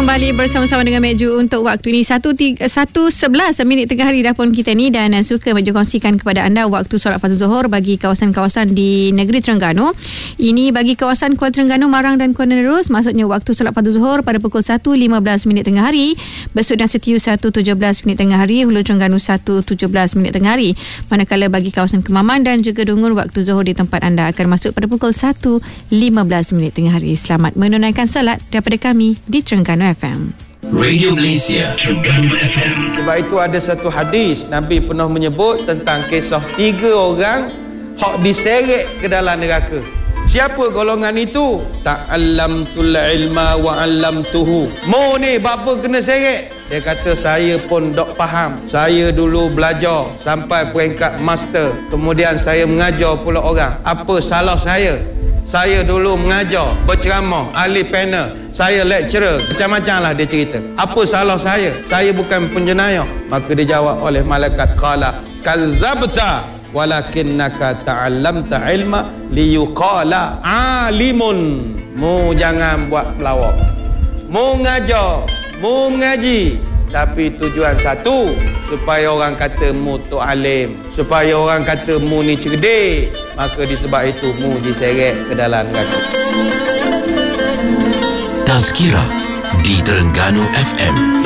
kembali bersama-sama dengan Meju untuk waktu ini 1:11 tengah hari dah pun kita ni, dan suka Meju kongsikan kepada anda waktu solat fardu zuhur bagi kawasan-kawasan di negeri Terengganu. Ini bagi kawasan Kuala Terengganu, Marang dan Kuala Nerus, maksudnya waktu solat fardu zuhur pada pukul 1:15 tengah hari, Besut dan Setiu 1:17 tengah hari, Hulu Terengganu 1:17 tengah hari. Manakala bagi kawasan Kemaman dan juga Dungun, waktu zuhur di tempat anda akan masuk pada pukul 1:15 tengah hari. Selamat menunaikan solat daripada kami di Terengganu FM. Radio Malaysia, Terengganu FM. Sebab itu ada satu hadis Nabi pernah menyebut tentang kisah 3 orang hak diseret ke dalam neraka. Siapa golongan itu? Ta'allamtul ilma wa 'allamtuhu. Mu ni bapa kena seret? Dia kata, saya pun dok faham. Saya dulu belajar sampai peringkat master. Kemudian saya mengajar pula orang. Apa salah saya? Saya dulu mengajar, berceramah, ahli panel. Saya lecturer, macam-macam lah dia cerita. Apa salah saya? Saya bukan penjenayah. Maka dijawab oleh malaikat, qala kazzabta walakinnaka ta'allamta ilma liyuqala alimun. Mu jangan buat pelawak. Mu mengajar, mu mengaji, tapi tujuan satu, supaya orang kata mu tu alim, supaya orang kata mu ni cerdik. Maka disebab itu mu diseret ke dalam neraka. Tazkirah di Terengganu FM.